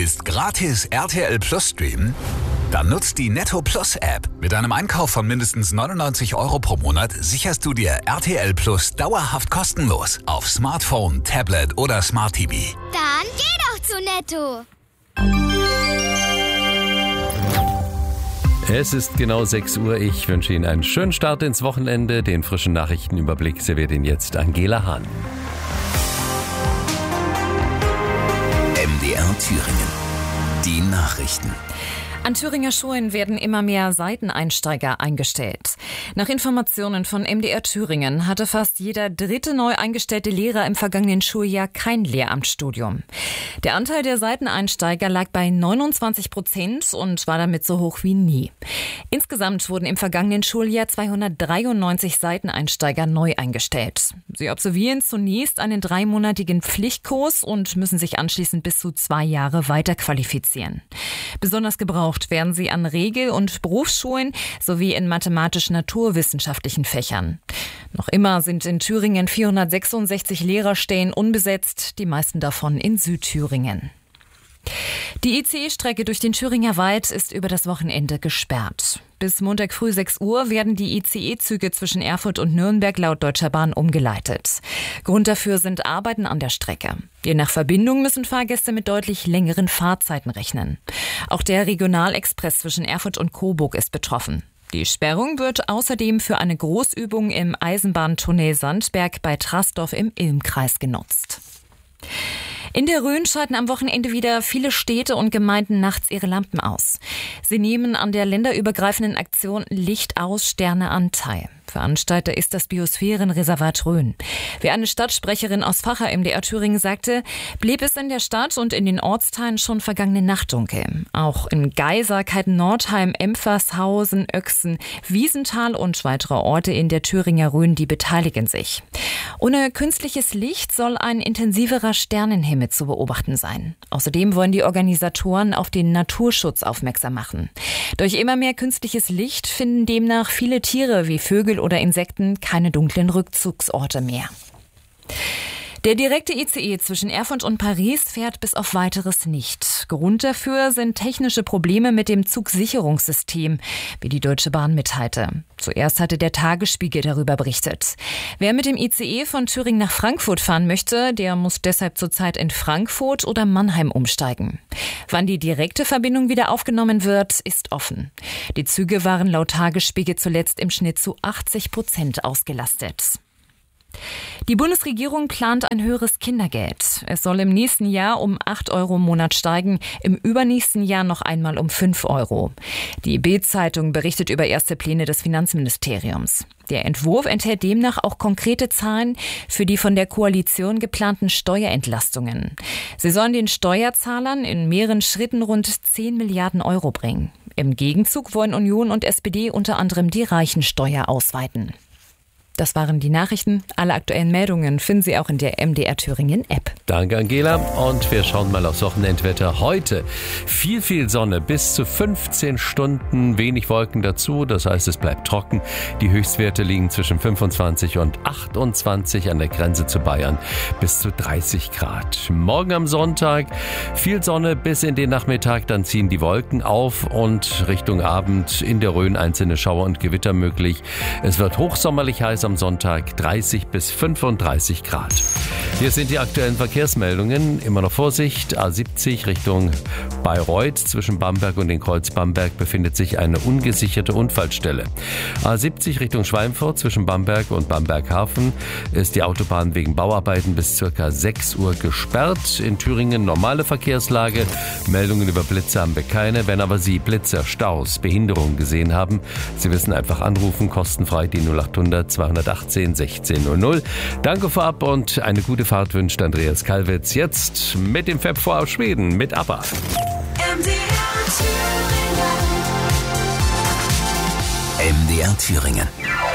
Willst gratis RTL Plus streamen? Dann nutzt die Netto Plus App. Mit einem Einkauf von mindestens 99 € pro Monat sicherst du dir RTL Plus dauerhaft kostenlos auf Smartphone, Tablet oder Smart TV. Dann geh doch zu Netto. Es ist genau 6 Uhr. Ich wünsche Ihnen einen schönen Start ins Wochenende. Den frischen Nachrichtenüberblick serviert Ihnen jetzt Angela Hahn. MDR Thüringen. Die Nachrichten. An Thüringer Schulen werden immer mehr Seiteneinsteiger eingestellt. Nach Informationen von MDR Thüringen hatte fast jeder dritte neu eingestellte Lehrer im vergangenen Schuljahr kein Lehramtsstudium. Der Anteil der Seiteneinsteiger lag bei 29% und war damit so hoch wie nie. Insgesamt wurden im vergangenen Schuljahr 293 Seiteneinsteiger neu eingestellt. Sie absolvieren zunächst einen 3-monatigen Pflichtkurs und müssen sich anschließend bis zu 2 Jahre weiterqualifizieren. Besonders gebraucht werden sie an Regel- und Berufsschulen sowie in mathematisch-naturwissenschaftlichen Fächern. Noch immer sind in Thüringen 466 Lehrerstellen unbesetzt, die meisten davon in Südthüringen. Die ICE-Strecke durch den Thüringer Wald ist über das Wochenende gesperrt. Bis Montag früh 6 Uhr werden die ICE-Züge zwischen Erfurt und Nürnberg laut Deutscher Bahn umgeleitet. Grund dafür sind Arbeiten an der Strecke. Je nach Verbindung müssen Fahrgäste mit deutlich längeren Fahrzeiten rechnen. Auch der Regionalexpress zwischen Erfurt und Coburg ist betroffen. Die Sperrung wird außerdem für eine Großübung im Eisenbahntunnel Sandberg bei Trasdorf im Ilmkreis genutzt. In der Rhön schalten am Wochenende wieder viele Städte und Gemeinden nachts ihre Lampen aus. Sie nehmen an der länderübergreifenden Aktion Licht aus, Sterne an teil. Veranstalter ist das Biosphärenreservat Rhön. Wie eine Stadtsprecherin aus Vacha MDR Thüringen sagte, blieb es in der Stadt und in den Ortsteilen schon vergangene Nacht dunkel. Auch in Geisa, Kalten-Nordheim, Empfershausen, Oechsen, Wiesenthal und weitere Orte in der Thüringer Rhön, die beteiligen sich. Ohne künstliches Licht soll ein intensiverer Sternenhimmel zu beobachten sein. Außerdem wollen die Organisatoren auf den Naturschutz aufmerksam machen. Durch immer mehr künstliches Licht finden demnach viele Tiere wie Vögel oder Insekten keine dunklen Rückzugsorte mehr. Der direkte ICE zwischen Erfurt und Paris fährt bis auf Weiteres nicht. Grund dafür sind technische Probleme mit dem Zugsicherungssystem, wie die Deutsche Bahn mitteilte. Zuerst hatte der Tagesspiegel darüber berichtet. Wer mit dem ICE von Thüringen nach Frankfurt fahren möchte, der muss deshalb zurzeit in Frankfurt oder Mannheim umsteigen. Wann die direkte Verbindung wieder aufgenommen wird, ist offen. Die Züge waren laut Tagesspiegel zuletzt im Schnitt zu 80% ausgelastet. Die Bundesregierung plant ein höheres Kindergeld. Es soll im nächsten Jahr um 8 € im Monat steigen, im übernächsten Jahr noch einmal um 5 €. Die Bild-Zeitung berichtet über erste Pläne des Finanzministeriums. Der Entwurf enthält demnach auch konkrete Zahlen für die von der Koalition geplanten Steuerentlastungen. Sie sollen den Steuerzahlern in mehreren Schritten rund 10 Milliarden € bringen. Im Gegenzug wollen Union und SPD unter anderem die Reichensteuer ausweiten. Das waren die Nachrichten. Alle aktuellen Meldungen finden Sie auch in der MDR Thüringen App. Danke, Angela. Und wir schauen mal aufs Wochenendwetter. Heute viel Sonne, bis zu 15 Stunden, wenig Wolken dazu. Das heißt, es bleibt trocken. Die Höchstwerte liegen zwischen 25 und 28 an der Grenze zu Bayern, bis zu 30 Grad. Morgen am Sonntag viel Sonne bis in den Nachmittag. Dann ziehen die Wolken auf und Richtung Abend in der Rhön einzelne Schauer und Gewitter möglich. Es wird hochsommerlich heiß am Sonntag, 30 bis 35 Grad. Hier sind die aktuellen Verkehrsmeldungen. Immer noch Vorsicht. A70 Richtung Bayreuth. Zwischen Bamberg und den Kreuz Bamberg befindet sich eine ungesicherte Unfallstelle. A70 Richtung Schweinfurt. Zwischen Bamberg und Bamberg-Hafen ist die Autobahn wegen Bauarbeiten bis ca. 6 Uhr gesperrt. In Thüringen normale Verkehrslage. Meldungen über Blitze haben wir keine. Wenn aber Sie Blitze, Staus, Behinderungen gesehen haben, Sie wissen, einfach anrufen, kostenfrei die 0800 218 1600. Danke vorab und eine gute Fahrt wünscht Andreas Kalwitz. Jetzt mit dem Fab vor aus Schweden mit ABBA. MDR Thüringen.